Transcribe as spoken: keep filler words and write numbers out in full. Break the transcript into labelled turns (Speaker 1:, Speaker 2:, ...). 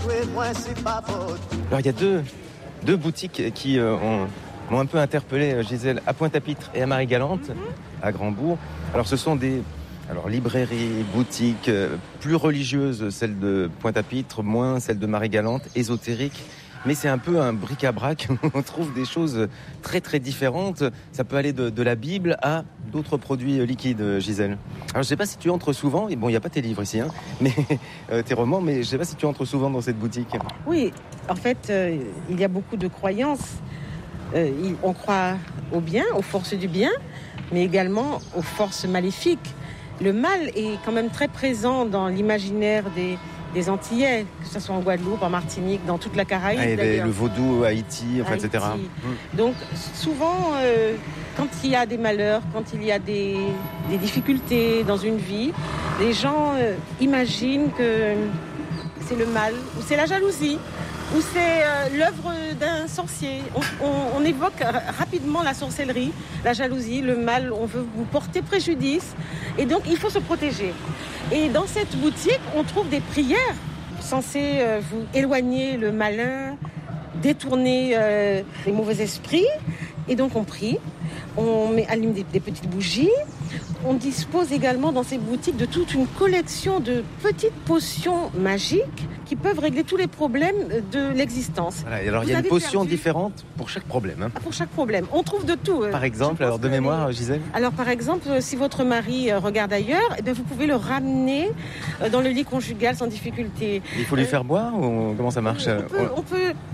Speaker 1: Alors il y a deux, deux boutiques qui euh, ont, m'ont un peu interpellé, euh, Gisèle, à Pointe-à-Pitre et à Marie-Galante, mm-hmm. à Grandbourg. Alors ce sont des alors, librairies, boutiques euh, plus religieuses, celles de Pointe-à-Pitre, moins celles de Marie-Galante, ésotériques. Mais c'est un peu un bric-à-brac, on trouve des choses très très différentes. Ça peut aller de, de la Bible à d'autres produits liquides, Gisèle. Alors je ne sais pas si tu entres souvent, et bon il n'y a pas tes livres ici, hein, mais euh, tes romans, mais je ne sais pas si tu entres souvent dans cette boutique.
Speaker 2: Oui, en fait, euh, il y a beaucoup de croyances. Euh, on croit au bien, aux forces du bien, mais également aux forces maléfiques. Le mal est quand même très présent dans l'imaginaire des... des Antillais, que ce soit en Guadeloupe, en Martinique, dans toute la Caraïbe.
Speaker 1: Ah, et d'ailleurs. Le vaudou, Haïti, enfin, Haïti. et cetera.
Speaker 2: Mmh. Donc souvent, euh, quand il y a des malheurs, quand il y a des, des difficultés dans une vie, les gens euh, imaginent que c'est le mal, ou c'est la jalousie, ou c'est euh, l'œuvre d'un sorcier. On, on, on évoque rapidement la sorcellerie, la jalousie, le mal, on veut vous porter préjudice, et donc il faut se protéger. Et dans cette boutique, on trouve des prières censées euh, vous éloigner le malin, détourner euh, les mauvais esprits. Et donc on prie, on met, allume des, des petites bougies. On dispose également dans ces boutiques de toute une collection de petites potions magiques qui peuvent régler tous les problèmes de l'existence.
Speaker 1: Voilà, et alors, il y a une potion perdu... différente pour chaque problème. Hein.
Speaker 2: Ah, pour chaque problème. On trouve de tout.
Speaker 1: Par exemple, alors de mémoire, les... Gisèle ?
Speaker 2: Alors, par exemple, si votre mari regarde ailleurs, eh bien, vous pouvez le ramener dans le lit conjugal sans difficulté.
Speaker 1: Il faut lui faire boire ou comment ça marche ?
Speaker 2: On peut... On peut...